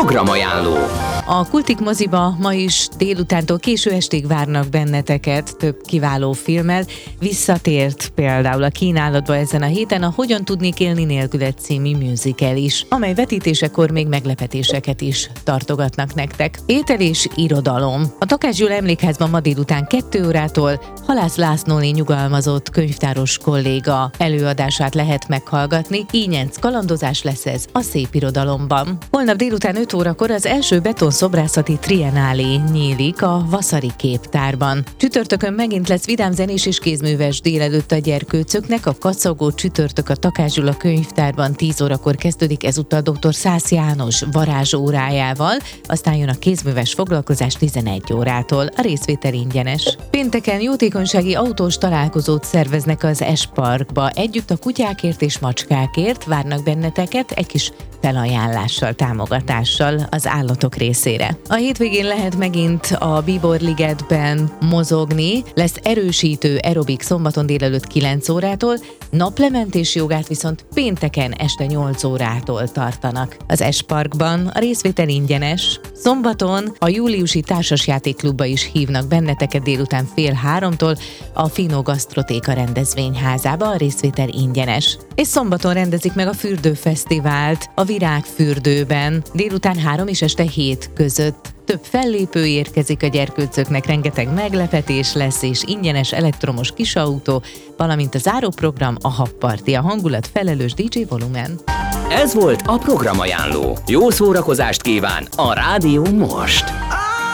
Programajánló. A Kultik moziba ma is délutántól késő estig várnak benneteket több kiváló filmmel. Visszatért például a kínálatba ezen a héten a Hogyan tudnék élni nélküled című musical is, amely vetítésekor még meglepetéseket is tartogatnak nektek. Étel és irodalom. A Takács Gyula Emlékházban ma délután 2 órától Halász Lászlóné nyugalmazott könyvtáros kolléga előadását lehet meghallgatni. Ínyenc kalandozás lesz ez a szép irodalomban. Holnap délután 5 órakor az első betonszobrászati triennálé nyílik a Vasari Képtárban. Csütörtökön megint lesz vidám zenés és kézműves délelőtt a gyerkőcöknek, a Kacagó csütörtök a Takács Gyula Könyvtárban 10 órakor kezdődik, ezúttal dr. Szász János varázsórájával, aztán jön a kézműves foglalkozás 11 órától, a részvétel ingyenes. Pénteken jótékonysági autós találkozót szerveznek az S-Parkba, együtt a kutyákért és macskákért várnak benneteket egy kis felajánlással, támogatással az állatok részére. A hétvégén lehet megint a Bíbor Ligetben mozogni, lesz erősítő aerobik szombaton délelőtt 9 órától, naplementés jogát viszont pénteken este 8 órától tartanak. Az S-Parkban a részvétel ingyenes. Szombaton a júliusi társasjátékklubba is hívnak benneteket délután 2:30 a Fino Gasztrotéka rendezvényházába, a részvétel ingyenes. És szombaton rendezik meg a fürdőfesztivált a Virágfürdőben délután 3 és este 7 között. Több fellépő érkezik a gyerkőcöknek, rengeteg meglepetés lesz és ingyenes elektromos kisautó, valamint a záróprogram a Habparti, a hangulat felelős DJ Volumen. Ez volt a Programajánló. Jó szórakozást kíván a Rádió most!